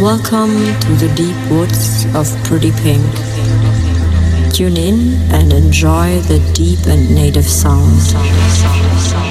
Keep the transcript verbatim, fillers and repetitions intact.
Welcome to the deep woods of Pretty Pink. Tune in and enjoy the deep and native sound.